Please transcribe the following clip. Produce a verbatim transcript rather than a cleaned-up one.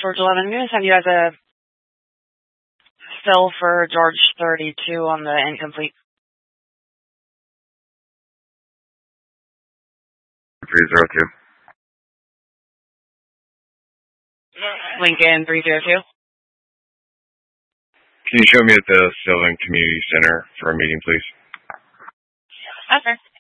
George eleven. I'm going to send you as a still for George thirty-two on the incomplete. three zero two. Lincoln three zero two. Can you show me at the Sylvan Community Center for a meeting, please? Okay.